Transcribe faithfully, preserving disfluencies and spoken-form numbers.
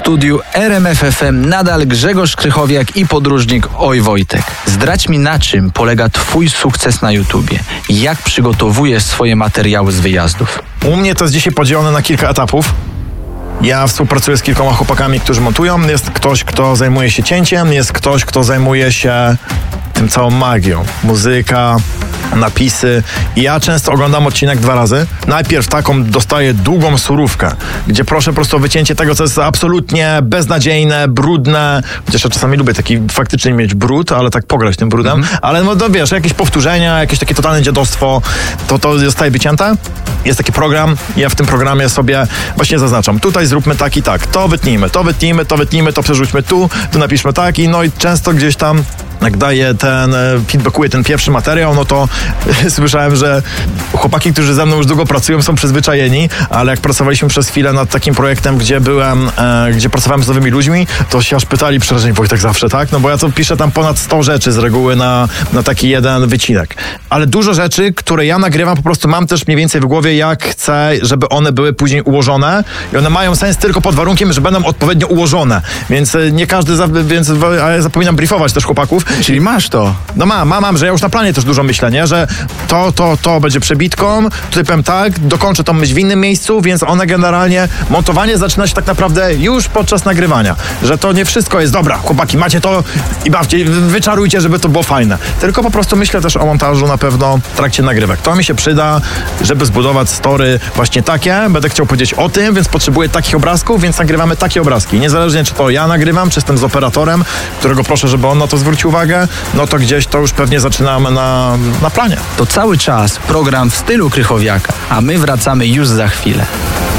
studiu R M F F M nadal Grzegorz Krychowiak i podróżnik Oj Wojtek. Zdradź mi, na czym polega twój sukces na YouTubie? Jak przygotowujesz swoje materiały z wyjazdów? U mnie to jest dzisiaj podzielone na kilka etapów. Ja współpracuję z kilkoma chłopakami, którzy montują. Jest ktoś, kto zajmuje się cięciem, jest ktoś, kto zajmuje się tym całą magią. Muzyka, napisy. I ja często oglądam odcinek dwa razy. Najpierw taką dostaję długą surówkę, gdzie proszę po prostu o wycięcie tego, co jest absolutnie beznadziejne, brudne. Chociaż ja czasami lubię taki faktycznie mieć brud, ale tak pograć tym brudem. Mm-hmm. Ale no, no wiesz, jakieś powtórzenia, jakieś takie totalne dziadostwo, to to zostaje wycięte. Jest taki program, ja w tym programie sobie właśnie zaznaczam. Tutaj zróbmy tak i tak. To wytnijmy, to wytnijmy, to wytnijmy, to przerzućmy tu, tu napiszmy tak i no i często gdzieś tam jak daję ten, feedbackuje ten pierwszy materiał, no to słyszałem, że chłopaki, którzy ze mną już długo pracują, są przyzwyczajeni, ale jak pracowaliśmy przez chwilę nad takim projektem, gdzie byłem, e, gdzie pracowałem z nowymi ludźmi, to się aż pytali przerażeni, Wojtek zawsze, tak? No bo ja to piszę tam ponad sto rzeczy z reguły na, na taki jeden wycinek. Ale dużo rzeczy, które ja nagrywam, po prostu mam też mniej więcej w głowie, jak chcę, żeby one były później ułożone i one mają sens tylko pod warunkiem, że będą odpowiednio ułożone. Więc nie każdy, za, więc a ja zapominam briefować też chłopaków. Czyli masz to? No mam, mam, mam, że ja już na planie też dużo myślę, nie? Że to, to, to będzie przebitką, tutaj powiem tak, dokończę tą myśl w innym miejscu, więc one generalnie, montowanie zaczyna się tak naprawdę już podczas nagrywania. Że to nie wszystko jest, dobra, chłopaki, macie to i bawcie, wyczarujcie, żeby to było fajne. Tylko po prostu myślę też o montażu na pewno w trakcie nagrywek. To mi się przyda, żeby zbudować story właśnie takie, będę chciał powiedzieć o tym, więc potrzebuję takich obrazków, więc nagrywamy takie obrazki. Niezależnie, czy to ja nagrywam, czy jestem z operatorem, którego proszę, żeby on na to zwrócił uwagę, no to gdzieś to już pewnie zaczynamy na, na planie. To cały czas program w stylu Krychowiaka, a my wracamy już za chwilę.